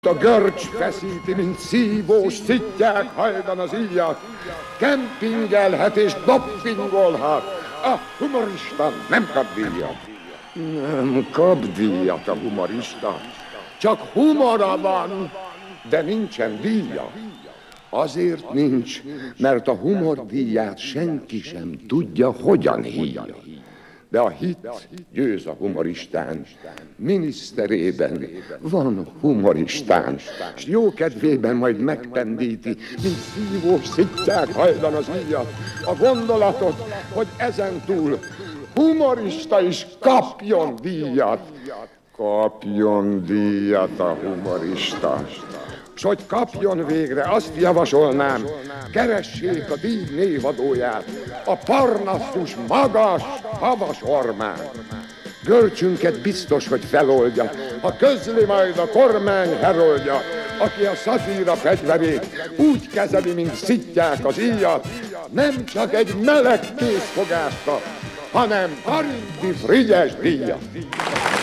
A görcs feszíti, mint szívós szittyák hajdan az íjat. Kempingelhet és doppingolhat. A humorista nem kap díjat. Nem kap díjat a humorista. Csak humora van, de nincsen díja. Azért nincs, mert a humor díját senki sem tudja, hogyan hívja. De a hit győz a humoristán, miniszterében van humoristán, s jó kedvében majd megpendíti, mint szívós szittyák hajdan az íjat, a gondolatot, hogy ezentúl humorista is kapjon díjat. Kapjon díjat a humorista. S hogy kapjon végre, azt javasolnám, keressék a díj névadóját, a Parnaszus magas, havas ormán. Görcsünket biztos, hogy feloldja, ha közli majd a kormány heroldja, aki a szatíra fegyverét úgy kezeli, mint szittyák az íjat, nem csak egy meleg készfogást kap, hanem Karinti Frigyes díjat.